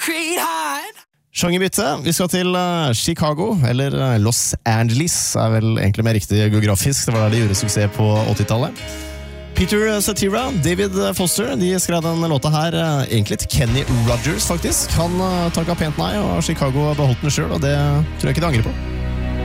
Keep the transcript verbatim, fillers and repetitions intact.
Sjangerbytte, vi skal til uh, Chicago, eller uh, Los Angeles, er vel egentlig mer riktig geografisk, det var der de gjorde suksess på åttitallet. Peter Cetera, David Foster, de skrev den låta her uh, egentlig til Kenny Rogers faktisk. Han uh, takket pent nei, og Chicago beholdt den selv, og det tror jeg ikke de angrer på.